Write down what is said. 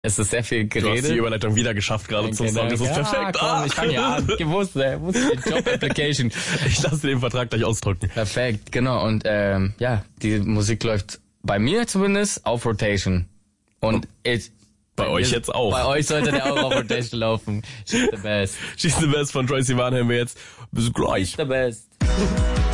Es ist sehr viel Du hast die Gerede. Überleitung wieder geschafft gerade zum Song. Das ist perfekt. Komm, ich fange ja an. Gewusst, die Job-Application. Ich lasse den Vertrag gleich ausdrucken. Perfekt, genau. Und die Musik läuft bei mir zumindest auf Rotation. Und Bei euch jetzt auch. Bei euch sollte der auch auf Rotation laufen. She's the best. She's the best von Troye Sivan hören wir jetzt. Bis gleich. The best.